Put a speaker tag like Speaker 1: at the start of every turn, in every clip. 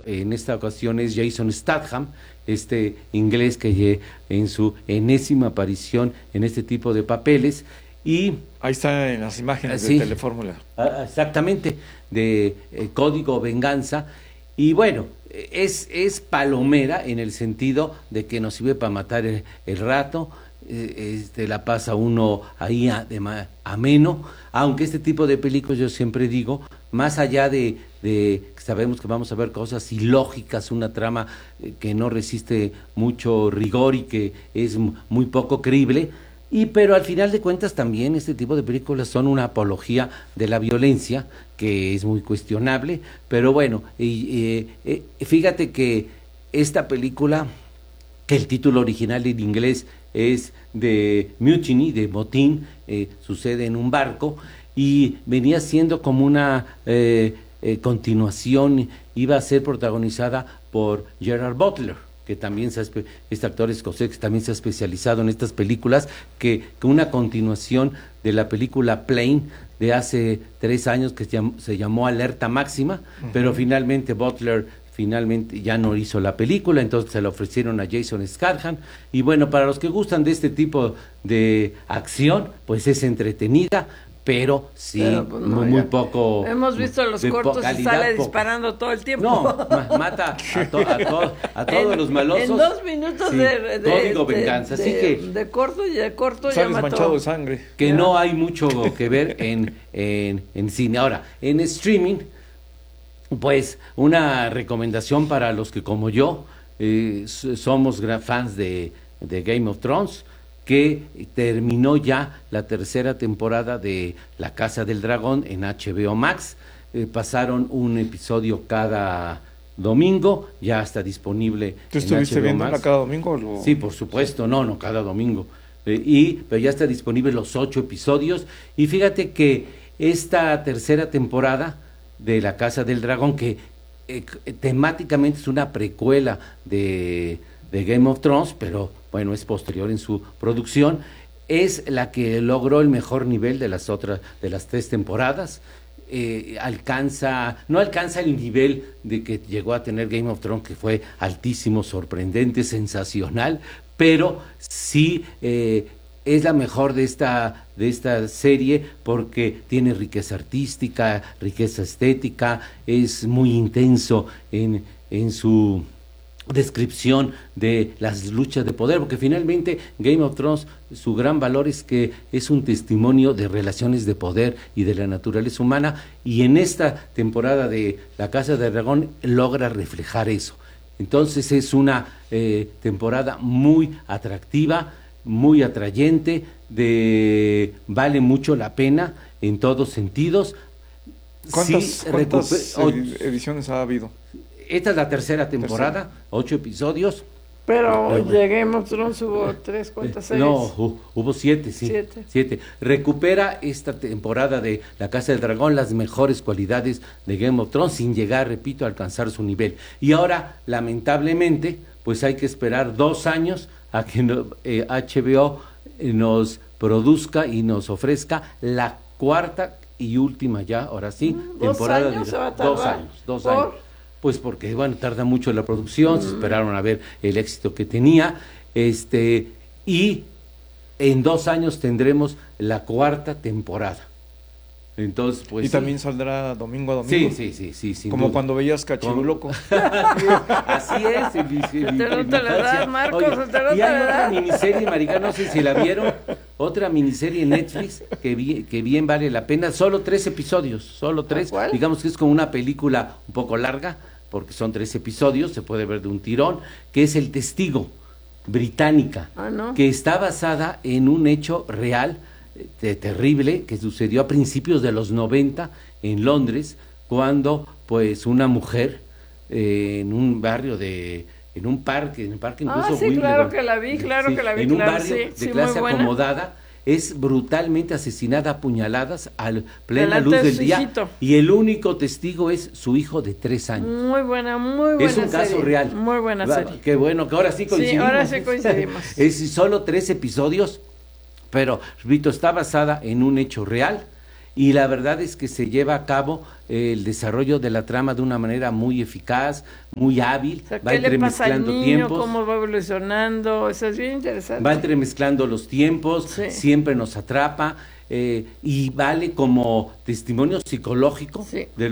Speaker 1: en esta ocasión es Jason Statham, este inglés que en su enésima aparición en este tipo de papeles. Y
Speaker 2: ahí está en las imágenes de Telefórmula.
Speaker 1: Exactamente, de Código Venganza. Y bueno, es palomera en el sentido de que nos sirve para matar el rato, la pasa uno ahí ameno, aunque este tipo de películas, yo siempre digo, más allá de sabemos que vamos a ver cosas ilógicas, una trama que no resiste mucho rigor y que es muy poco creíble, pero al final de cuentas también este tipo de películas son una apología de la violencia, que es muy cuestionable, pero bueno, fíjate que esta película, que el título original en inglés es de Mutiny, de motín, sucede en un barco, y venía siendo como una continuación, iba a ser protagonizada por Gerard Butler, que también este actor escocés que también se ha especializado en estas películas, que una continuación de la película Plane de hace 3 años que se llamó Alerta Máxima, pero finalmente Butler ya no hizo la película, entonces se la ofrecieron a Jason Statham, y bueno, para los que gustan de este tipo de acción, pues es entretenida, pero sí, pues no, muy poco.
Speaker 3: Hemos visto los cortos y sale disparando todo el tiempo.
Speaker 1: No, mata a todos los malosos.
Speaker 3: En 2 minutos de
Speaker 1: Código Venganza, así que
Speaker 3: de corto ya
Speaker 2: sales
Speaker 3: mató.
Speaker 2: Manchado de sangre.
Speaker 1: Que no hay mucho que ver en cine. Ahora, en streaming, pues una recomendación para los que como yo somos fans de Game of Thrones, que terminó ya la 3ª temporada de La Casa del Dragón en HBO Max. Pasaron un episodio cada domingo, ya está disponible.
Speaker 2: ¿Tú estuviste viéndola cada domingo?
Speaker 1: Sí, por supuesto, no cada domingo. Pero ya está disponible los 8 episodios. Y fíjate que esta 3ª temporada de La Casa del Dragón, que temáticamente es una precuela de Game of Thrones, pero bueno, es posterior en su producción, es la que logró el mejor nivel de las 3 temporadas. No alcanza el nivel de que llegó a tener Game of Thrones, que fue altísimo, sorprendente, sensacional, pero sí es la mejor de esta serie, porque tiene riqueza artística, riqueza estética, es muy intenso en su descripción de las luchas de poder, porque finalmente Game of Thrones, su gran valor es que es un testimonio de relaciones de poder y de la naturaleza humana, y en esta temporada de La Casa del Dragón logra reflejar eso. Entonces es una temporada muy atractiva, muy atrayente, vale mucho la pena en todos sentidos.
Speaker 2: ¿Cuántas ediciones ha habido?
Speaker 1: Esta es la 3ª temporada, 8 episodios.
Speaker 3: Pero de Game of Thrones hubo 3, ¿cuántas series?
Speaker 1: No, hubo 7, sí. 7. Recupera esta temporada de La Casa del Dragón las mejores cualidades de Game of Thrones, sin llegar, repito, a alcanzar su nivel. Y ahora, lamentablemente, pues hay que esperar 2 años a que HBO nos produzca y nos ofrezca la 4ª y última ya, ahora sí, temporada de 2 años. 2 años. Pues porque, bueno, tarda mucho la producción, se esperaron a ver el éxito que tenía, y en 2 años tendremos la 4ª temporada. Entonces, pues.
Speaker 2: ¿Y también saldrá domingo a domingo?
Speaker 1: Sí.
Speaker 2: Como cuando veías Cachiruloco.
Speaker 1: Así es.
Speaker 3: Te lo das, Marcos.
Speaker 1: Y hay otra miniserie, Marica, no sé si la vieron, otra miniserie en Netflix que bien vale la pena. Solo 3 episodios, solo 3. Digamos que es como una película un poco larga, porque son 3 episodios, se puede ver de un tirón, que es El Testigo, británica, que está basada en un hecho real, terrible, que sucedió a principios de los 90 en Londres, cuando pues una mujer en un barrio en un parque incluso
Speaker 3: claro que la vi,
Speaker 1: en un barrio de clase acomodada, es brutalmente asesinada a puñaladas a plena luz del día, y el único testigo es su hijo de 3 años.
Speaker 3: Muy buena
Speaker 1: es un caso real.
Speaker 3: Muy buena serie.
Speaker 1: Qué bueno, que ahora sí coincidimos.
Speaker 3: Sí, ahora sí coincidimos.
Speaker 1: Es solo 3 episodios, pero repito, está basada en un hecho real, y la verdad es que se lleva a cabo el desarrollo de la trama de una manera muy eficaz, muy hábil,
Speaker 3: o sea,
Speaker 1: va
Speaker 3: ¿qué le pasa al
Speaker 1: entremezclando
Speaker 3: niño?
Speaker 1: tiempos,
Speaker 3: ¿Cómo va evolucionando? Eso es bien interesante.
Speaker 1: va entremezclando los tiempos,
Speaker 3: Sí.
Speaker 1: siempre nos atrapa, y vale como testimonio psicológico
Speaker 3: Sí.
Speaker 1: de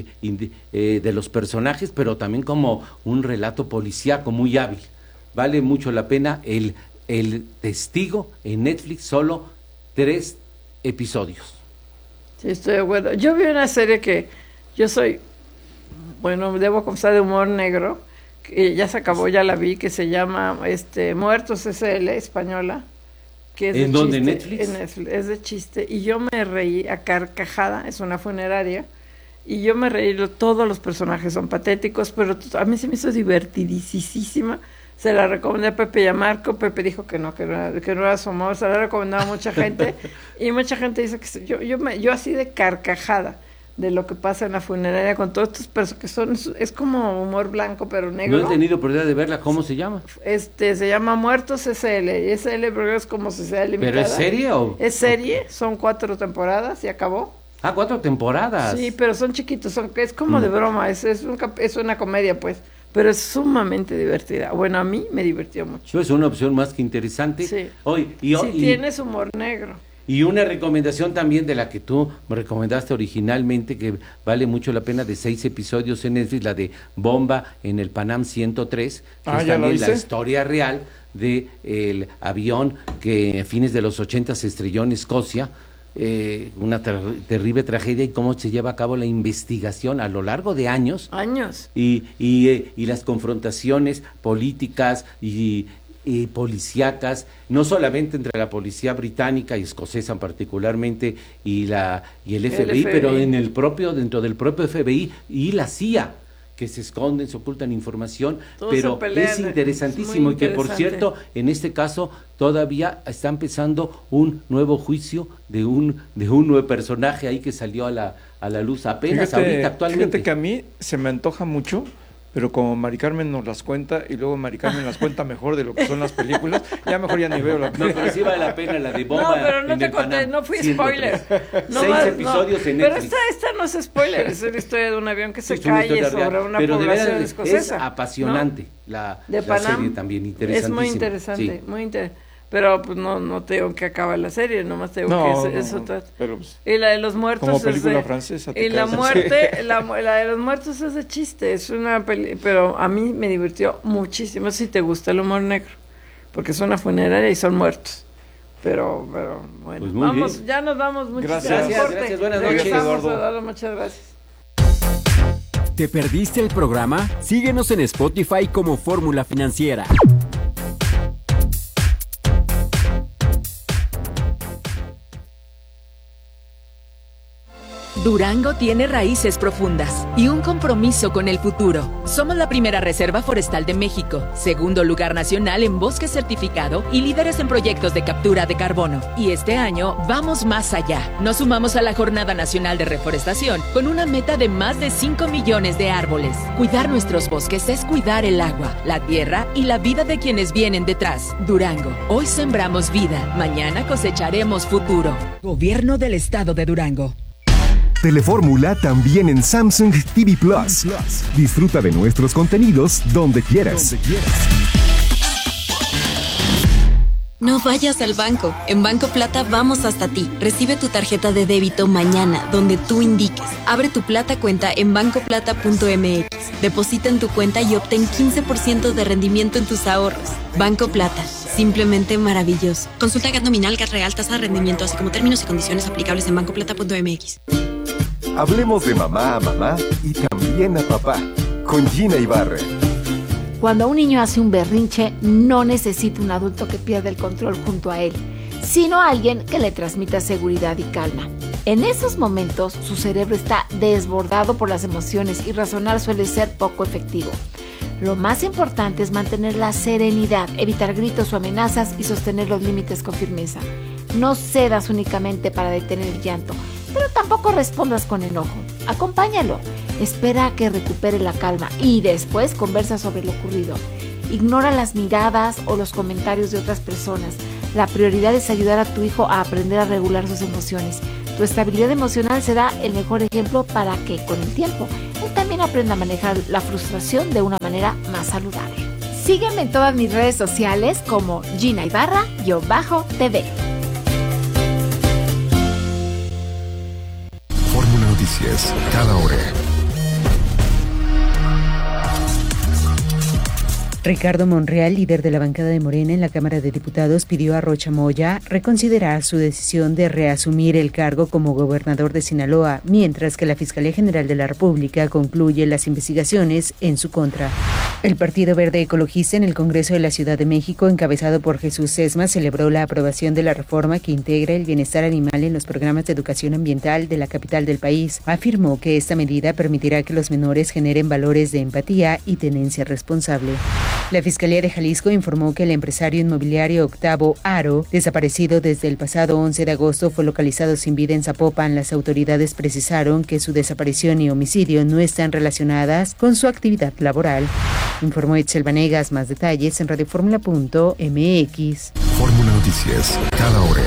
Speaker 1: los personajes, pero también como un relato policíaco muy hábil. Vale mucho la pena el Testigo en Netflix, solo 3 episodios.
Speaker 3: Sí, estoy de acuerdo. Yo vi una serie que yo soy, bueno, debo confesar, de humor negro, que ya se acabó, ya la vi, que se llama Muertos S.L., española. Que es
Speaker 1: ¿En
Speaker 3: de
Speaker 1: dónde?
Speaker 3: chiste,
Speaker 1: ¿Netflix?
Speaker 3: en Netflix, es de chiste, y yo me reí a carcajada, es una funeraria, y yo me reí, todos los personajes son patéticos, pero a mí se me hizo divertidísima. Se la recomendé a Pepe y a Marco. Pepe dijo que no era su amor. Se la he recomendado a mucha gente, y mucha gente dice que yo así de carcajada de lo que pasa en la funeraria con todos estos personajes que es como humor blanco pero negro.
Speaker 1: No he tenido oportunidad de verla. ¿Cómo se llama?
Speaker 3: Se llama Muertos S.L. y S.L. porque es como si sea limitada.
Speaker 1: ¿Pero es serie o...?
Speaker 3: Es serie, son 4 temporadas y acabó.
Speaker 1: 4 temporadas.
Speaker 3: Sí, pero son chiquitos, es como de broma, es una comedia, pues, pero es sumamente divertida. Bueno, a mí me divirtió mucho.
Speaker 1: Es una opción más que interesante.
Speaker 3: Sí.
Speaker 1: Si
Speaker 3: tienes humor negro.
Speaker 1: Y una recomendación también de la que tú me recomendaste originalmente, que vale mucho la pena, de 6 episodios en Netflix, la de Bomba en el Panam 103, que es también la historia real de el avión que a fines de los 80 se estrelló en Escocia. Una terrible tragedia, y cómo se lleva a cabo la investigación a lo largo de años y las confrontaciones políticas y policíacas, no solamente entre la policía británica y escocesa particularmente y el FBI, pero dentro del propio FBI y la CIA, que se esconden, se ocultan información, todos pero es interesantísimo, y que por cierto, en este caso todavía está empezando un nuevo juicio de un nuevo personaje ahí que salió a la luz apenas ahorita actualmente.
Speaker 2: Fíjate que a mí se me antoja mucho, pero como Mari Carmen nos las cuenta, y luego Mari Carmen las cuenta mejor de lo que son las películas, mejor ya ni veo la película.
Speaker 1: No, pero sí vale la pena la de Bomba.
Speaker 3: No, pero no te conté, no fui spoiler.
Speaker 1: 6 episodios en Netflix.
Speaker 3: Pero esta no es spoiler, es la historia de un avión que se cae sobre una población escocesa.
Speaker 1: Es apasionante,
Speaker 3: ¿no?
Speaker 1: la
Speaker 3: Panam,
Speaker 1: serie también, interesantísima.
Speaker 3: Es muy interesante, muy interesante. Pero pues no te digo que acaba la serie, nomás te digo que eso trata. Y la de los muertos
Speaker 2: como película francesa.
Speaker 3: Y la muerte, la de los muertos es de chiste, es una pero a mí me divirtió muchísimo si te gusta el humor negro, porque es una funeraria y son muertos. Pero bueno,
Speaker 1: pues
Speaker 3: vamos,
Speaker 1: bien.
Speaker 3: ya nos vamos.
Speaker 1: Gracias, buenas noches,
Speaker 3: Eduardo. Muchas gracias.
Speaker 4: ¿Te perdiste el programa? Síguenos en Spotify como Fórmula Financiera.
Speaker 5: Durango tiene raíces profundas y un compromiso con el futuro. Somos la primera reserva forestal de México, segundo lugar nacional en bosque certificado y líderes en proyectos de captura de carbono. Y este año vamos más allá. Nos sumamos a la Jornada Nacional de Reforestación con una meta de más de 5 millones de árboles. Cuidar nuestros bosques es cuidar el agua, la tierra y la vida de quienes vienen detrás. Durango, hoy sembramos vida, mañana cosecharemos futuro. Gobierno del Estado de Durango.
Speaker 6: Telefórmula también en Samsung TV Plus. Disfruta de nuestros contenidos donde quieras.
Speaker 7: No vayas al banco. En Banco Plata vamos hasta ti. Recibe tu tarjeta de débito mañana, donde tú indiques. Abre tu Plata cuenta en bancoplata.mx. Deposita en tu cuenta y obtén 15% de rendimiento en tus ahorros. Banco Plata. Simplemente maravilloso. Consulta GAT nominal, GAT real, tasa de rendimiento, así como términos y condiciones aplicables en bancoplata.mx.
Speaker 6: Hablemos de mamá a mamá y también a papá, con Gina Ibarra.
Speaker 8: Cuando un niño hace un berrinche, no necesita un adulto que pierda el control junto a él, sino alguien que le transmita seguridad y calma. En esos momentos, su cerebro está desbordado por las emociones y razonar suele ser poco efectivo. Lo más importante es mantener la serenidad, evitar gritos o amenazas y sostener los límites con firmeza. No cedas únicamente para detener el llanto, pero tampoco respondas con enojo. Acompáñalo, espera a que recupere la calma y después conversa sobre lo ocurrido. Ignora las miradas o los comentarios de otras personas. La prioridad es ayudar a tu hijo a aprender a regular sus emociones. Tu Tu estabilidad emocional será el mejor ejemplo para que, con el tiempo, él también aprenda a manejar la frustración de una manera más saludable. Sígueme en todas mis redes sociales como Gina Ibarra-TV.
Speaker 6: Fórmula Noticias, cada hora.
Speaker 9: Ricardo Monreal, líder de la bancada de Morena en la Cámara de Diputados, pidió a Rocha Moya reconsiderar su decisión de reasumir el cargo como gobernador de Sinaloa, mientras que la Fiscalía General de la República concluye las investigaciones en su contra. El Partido Verde Ecologista en el Congreso de la Ciudad de México, encabezado por Jesús Sesma, celebró la aprobación de la reforma que integra el bienestar animal en los programas de educación ambiental de la capital del país. Afirmó que esta medida permitirá que los menores generen valores de empatía y tenencia responsable. La Fiscalía de Jalisco informó que el empresario inmobiliario Octavo Aro, desaparecido desde el pasado 11 de agosto, fue localizado sin vida en Zapopan. Las autoridades precisaron que su desaparición y homicidio no están relacionadas con su actividad laboral. Informó Itzel Vanegas. Más detalles en radioformula.mx.
Speaker 6: Fórmula Noticias, cada hora.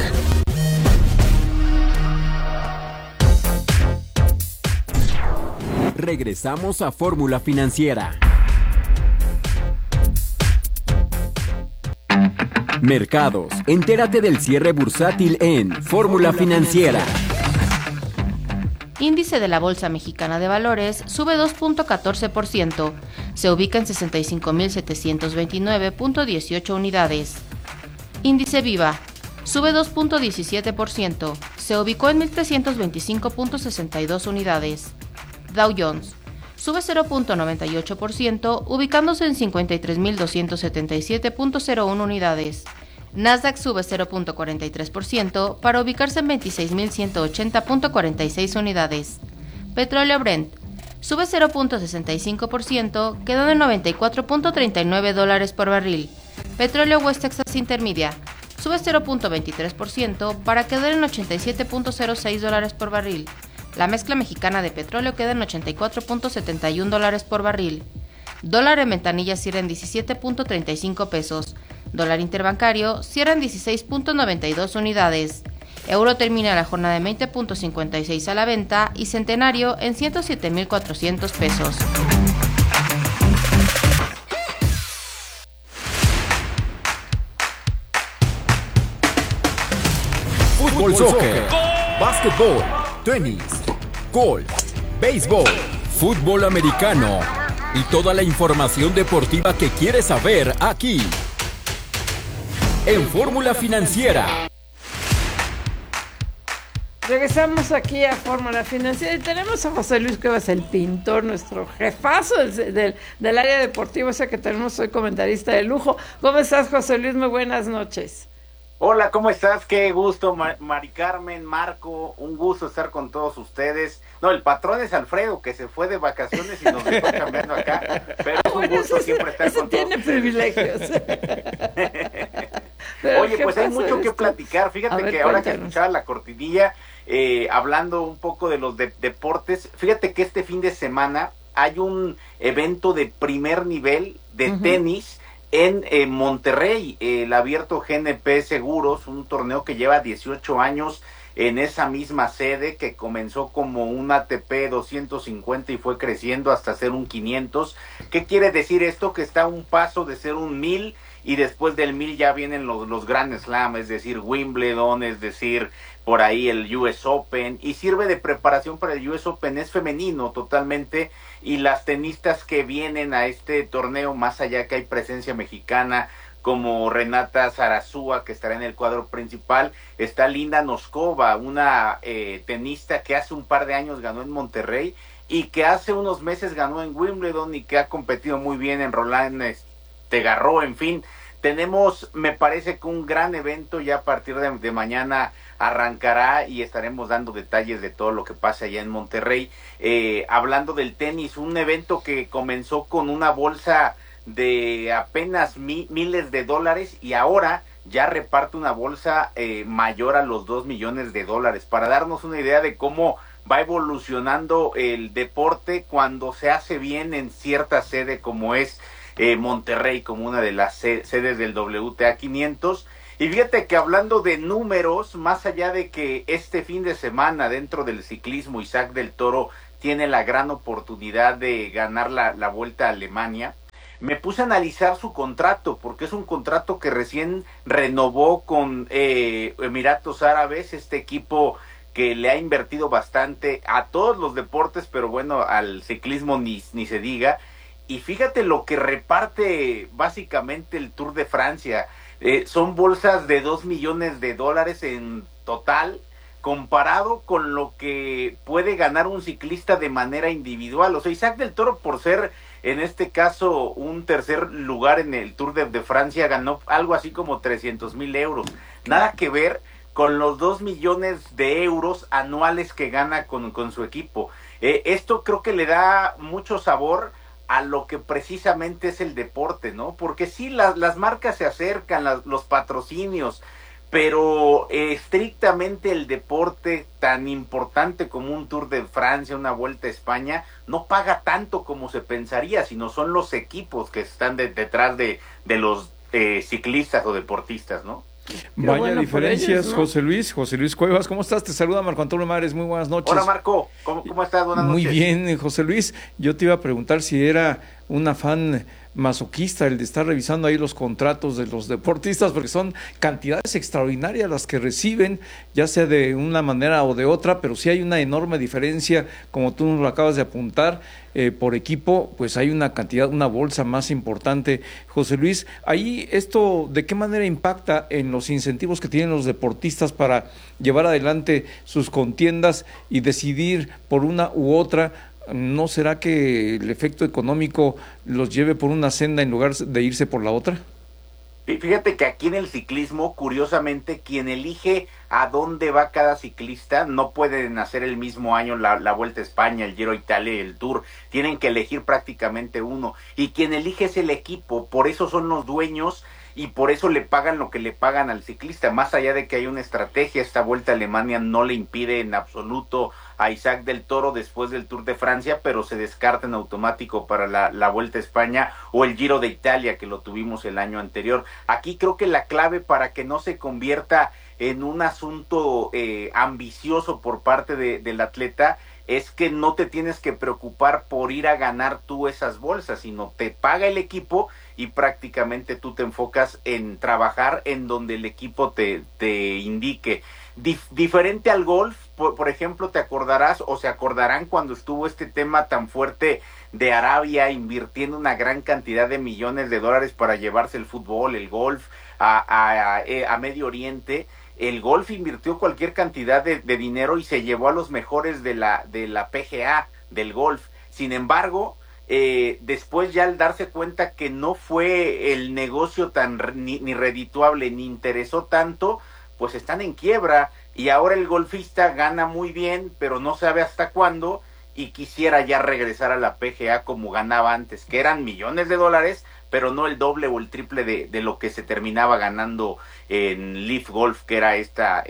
Speaker 4: Regresamos a Fórmula Financiera. Mercados. Entérate del cierre bursátil en Fórmula Financiera.
Speaker 10: Índice de la Bolsa Mexicana de Valores sube 2.14%. Se ubica en 65.729.18 unidades. Índice Viva sube 2.17%. Se ubicó en 1.325.62 unidades. Dow Jones sube 0.98%, ubicándose en 53.277.01 unidades. Nasdaq sube 0.43% para ubicarse en 26.180.46 unidades. Petróleo Brent sube 0.65%, quedando en $94.39 por barril. Petróleo West Texas Intermedia sube 0.23% para quedar en $87.06 por barril. La mezcla mexicana de petróleo queda en $84.71 por barril. Dólar en ventanilla cierra en 17.35 pesos. Dólar interbancario cierra en 16.92 unidades. Euro termina la jornada en 20.56 a la venta y centenario en 107.400 pesos.
Speaker 4: Fútbol, soccer, básquetbol, tenis, golf, béisbol, fútbol americano y toda la información deportiva que quieres saber aquí en Fórmula Financiera.
Speaker 3: Regresamos aquí a Fórmula Financiera y tenemos a José Luis Cuevas, el pintor, nuestro jefazo del área deportiva, o sea que tenemos hoy comentarista de lujo. ¿Cómo estás, José Luis? Muy buenas noches.
Speaker 11: Hola, ¿cómo estás? Qué gusto, Mari Carmen, Marco, un gusto estar con todos ustedes. No, el patrón es Alfredo, que se fue de vacaciones y nos dejó cambiando acá, pero es un gusto siempre estar con todos.
Speaker 3: Tiene privilegios.
Speaker 11: Oye, pues hay mucho que platicar. Fíjate que ahora que escuchaba la cortinilla, hablando un poco de los deportes, fíjate que este fin de semana hay un evento de primer nivel de tenis en Monterrey, el abierto GNP Seguros, un torneo que lleva 18 años en esa misma sede, que comenzó como un ATP 250 y fue creciendo hasta ser un 500. ¿Qué quiere decir esto? Que está a un paso de ser un 1000 y después del 1000 ya vienen los Grand Slam, es decir, Wimbledon, es decir, por ahí el US Open, y sirve de preparación para el US Open. Es femenino totalmente, y las tenistas que vienen a este torneo, más allá que hay presencia mexicana como Renata Zarazúa, que estará en el cuadro principal, está Linda Noskova, una tenista que hace un par de años ganó en Monterrey y que hace unos meses ganó en Wimbledon y que ha competido muy bien en Roland Garros. En fin, tenemos, me parece que un gran evento. Ya a partir de mañana arrancará y estaremos dando detalles de todo lo que pasa allá en Monterrey. Hablando del tenis, un evento que comenzó con una bolsa de apenas miles de dólares y ahora ya reparte una bolsa mayor a los $2 millones, para darnos una idea de cómo va evolucionando el deporte cuando se hace bien en cierta sede como es Monterrey, como una de las sedes del WTA 500. Y fíjate que hablando de números, más allá de que este fin de semana dentro del ciclismo Isaac del Toro tiene la gran oportunidad de ganar la Vuelta a Alemania, me puse a analizar su contrato, porque es un contrato que recién renovó con Emiratos Árabes, este equipo que le ha invertido bastante a todos los deportes, pero bueno, al ciclismo ni se diga. Y fíjate lo que reparte básicamente el Tour de Francia. Son bolsas de $2 millones en total, comparado con lo que puede ganar un ciclista de manera individual. O sea, Isaac del Toro, por ser en este caso un tercer lugar en el Tour de Francia, ganó algo así como 300,000 euros. Nada que ver con los 2 millones de euros anuales que gana con su equipo. Esto creo que le da mucho sabor a lo que precisamente es el deporte, ¿no? Porque sí, las marcas se acercan, los patrocinios, pero estrictamente el deporte tan importante como un Tour de Francia, una Vuelta a España, no paga tanto como se pensaría, sino son los equipos que están detrás de los ciclistas o deportistas, ¿no?
Speaker 2: Vaya bueno, diferencias, ellos, ¿no? José Luis Cuevas, ¿cómo estás? Te saluda Marco Antonio Mares, muy buenas noches.
Speaker 11: Hola Marco, ¿cómo estás? Buenas noches.
Speaker 2: Muy bien, José Luis, yo te iba a preguntar si era un afán masoquista el de estar revisando ahí los contratos de los deportistas, porque son cantidades extraordinarias las que reciben, ya sea de una manera o de otra, pero sí hay una enorme diferencia, como tú nos lo acabas de apuntar, por equipo, pues hay una cantidad, una bolsa más importante. José Luis, ahí esto, ¿de qué manera impacta en los incentivos que tienen los deportistas para llevar adelante sus contiendas y decidir por una u otra? ¿No será que el efecto económico los lleve por una senda en lugar de irse por la otra?
Speaker 11: Fíjate que aquí en el ciclismo, curiosamente, quien elige a dónde va cada ciclista, no pueden hacer el mismo año la Vuelta a España, el Giro a Italia y el Tour, tienen que elegir prácticamente uno, y quien elige es el equipo, por eso son los dueños y por eso le pagan lo que le pagan al ciclista, más allá de que hay una estrategia. Esta Vuelta a Alemania no le impide en absoluto a Isaac del Toro después del Tour de Francia, pero se descarta en automático para la Vuelta a España o el Giro de Italia, que lo tuvimos el año anterior. Aquí creo que la clave para que no se convierta en un asunto ambicioso por parte del atleta es que no te tienes que preocupar por ir a ganar tú esas bolsas, sino te paga el equipo y prácticamente tú te enfocas en trabajar en donde el equipo te indique. Diferente al golf, por ejemplo, te acordarás o se acordarán cuando estuvo este tema tan fuerte de Arabia invirtiendo una gran cantidad de millones de dólares para llevarse el fútbol, el golf a Medio Oriente. El golf invirtió cualquier cantidad de dinero y se llevó a los mejores de la PGA del golf. Sin embargo, después ya al darse cuenta que no fue el negocio ni redituable ni interesó tanto, pues están en quiebra y ahora el golfista gana muy bien, pero no sabe hasta cuándo y quisiera ya regresar a la PGA como ganaba antes, que eran millones de dólares, pero no el doble o el triple de lo que se terminaba ganando en Leaf Golf, que era esta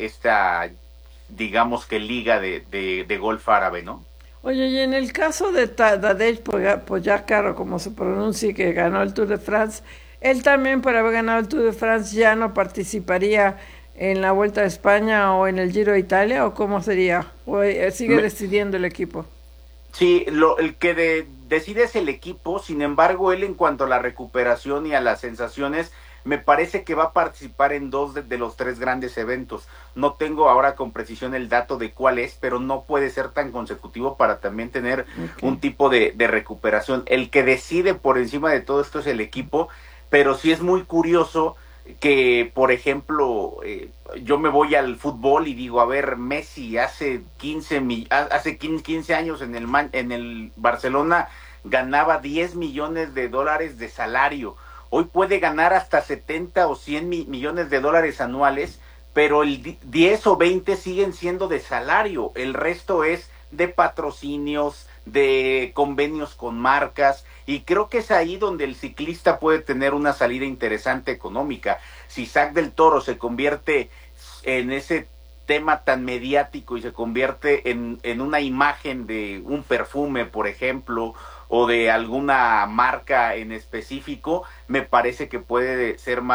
Speaker 11: digamos que liga de golf árabe, ¿no?
Speaker 3: Oye, y en el caso de Tadej Pogačar, o como se pronuncie, que ganó el Tour de France, él también, por haber ganado el Tour de France, ya no participaría en la Vuelta a España o en el Giro de Italia, ¿o cómo sería? ¿O sigue decidiendo el equipo?
Speaker 11: Sí, el que decide es el equipo. Sin embargo, él, en cuanto a la recuperación y a las sensaciones, me parece que va a participar en 2 de los 3 grandes eventos. No tengo ahora con precisión el dato de cuál es, pero no puede ser tan consecutivo para también tener un tipo de recuperación. El que decide por encima de todo esto es el equipo, pero sí es muy curioso que, por ejemplo, yo me voy al fútbol y digo, a ver, Messi hace 15 años en el Barcelona ganaba 10 millones de dólares de salario. Hoy puede ganar hasta 70 o 100 millones de dólares anuales, pero el 10 o 20 siguen siendo de salario. El resto es de patrocinios, de convenios con marcas, y creo que es ahí donde el ciclista puede tener una salida interesante económica. Si Isaac del Toro se convierte en ese tema tan mediático y se convierte en una imagen de un perfume, por ejemplo, o de alguna marca en específico, me parece que puede ser más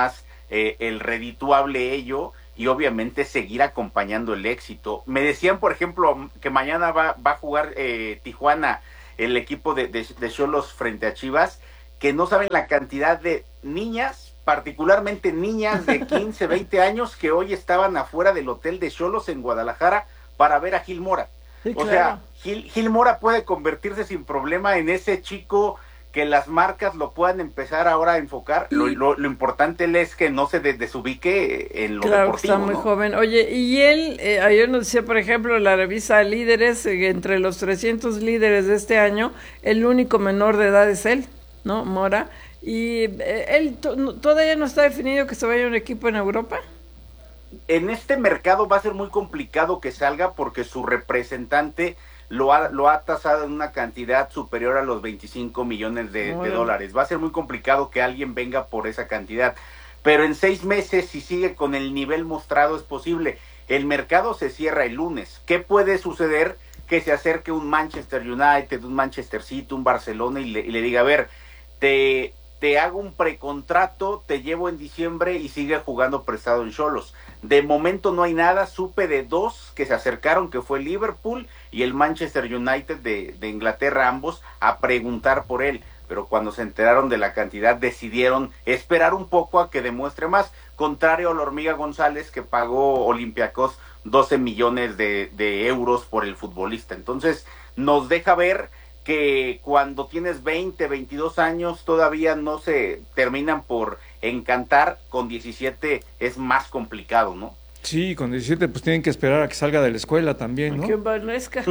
Speaker 11: el redituable ello y obviamente seguir acompañando el éxito. Me decían, por ejemplo, que mañana va a jugar Tijuana, el equipo de Xolos frente a Chivas, que no saben la cantidad de niñas, particularmente niñas de 15, 20 años, que hoy estaban afuera del hotel de Xolos en Guadalajara para ver a Gil Mora. Sí, o sea, Gil Mora puede convertirse sin problema en ese chico que las marcas lo puedan empezar ahora a enfocar. Lo importante es que no se desubique en lo deportivo.
Speaker 3: Está muy joven. Oye, y él, ayer nos decía, por ejemplo, la revista Líderes, entre los 300 líderes de este año, el único menor de edad es él, ¿no? Mora. Y él todavía no está definido que se vaya a un equipo en Europa.
Speaker 11: En este mercado va a ser muy complicado que salga porque su representante lo ha tasado en una cantidad superior a los 25 millones de dólares. Va a ser muy complicado que alguien venga por esa cantidad. Pero en 6 meses, si sigue con el nivel mostrado, es posible. El mercado se cierra el lunes. ¿Qué puede suceder? Que se acerque un Manchester United, un Manchester City, un Barcelona y le diga, a ver, te hago un precontrato, te llevo en diciembre y sigue jugando prestado en Xolos. De momento no hay nada, supe de 2 que se acercaron, que fue Liverpool y el Manchester United de Inglaterra, ambos, a preguntar por él. Pero cuando se enteraron de la cantidad, decidieron esperar un poco a que demuestre más, contrario a la Hormiga González, que pagó Olympiacos 12 millones de euros por el futbolista. Entonces, nos deja ver que cuando tienes 20, 22 años todavía no se terminan por encantar, con 17 es más complicado, ¿no?
Speaker 2: Sí, con 17 pues tienen que esperar a que salga de la escuela también, ¿no?
Speaker 3: Que envanezca.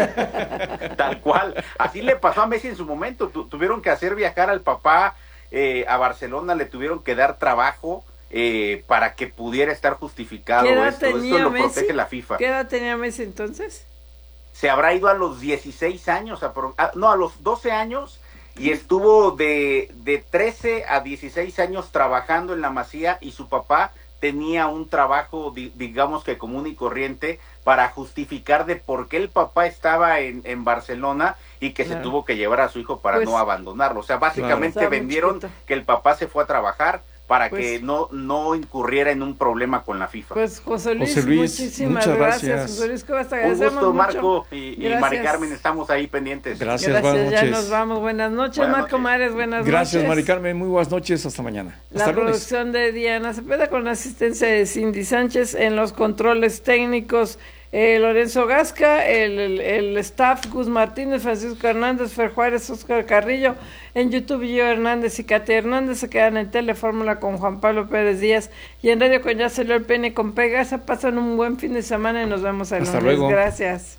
Speaker 11: Tal cual. Así le pasó a Messi en su momento. Tuvieron que hacer viajar al papá a Barcelona, le tuvieron que dar trabajo para que pudiera estar justificado.
Speaker 3: ¿Qué edad tenía
Speaker 11: esto lo
Speaker 3: Messi?
Speaker 11: protege la FIFA.
Speaker 3: ¿Qué edad tenía Messi entonces?
Speaker 11: Se habrá ido a los 16 años, a los 12 años, y estuvo de 13 a 16 años trabajando en la Masía, y su papá tenía un trabajo, digamos que común y corriente, para justificar de por qué el papá estaba en Barcelona y que se tuvo que llevar a su hijo para no abandonarlo. O sea, básicamente vendieron que el papá se fue a trabajar para que no incurriera en un problema con la FIFA.
Speaker 3: Pues José Luis muchísimas gracias. José Luis,
Speaker 11: un gusto, Marco y Mari Carmen, estamos ahí pendientes.
Speaker 2: Gracias, buenas noches.
Speaker 3: Ya nos vamos, buenas noches, Marco Mares, buenas noches.
Speaker 2: Gracias, Mari Carmen, muy buenas noches, hasta mañana.
Speaker 3: La producción de Diana Cepeda con la asistencia de Cindy Sánchez, en los controles técnicos Lorenzo Gasca, el staff Gus Martínez, Francisco Hernández, Fer Juárez, Óscar Carrillo, en YouTube Gio Hernández y Katy Hernández. Se quedan en Telefórmula con Juan Pablo Pérez Díaz y en Radio con Ya Salió el Pene con Pegasa. Pasan un buen fin de semana y nos vemos el lunes.
Speaker 2: Luego.
Speaker 3: Gracias.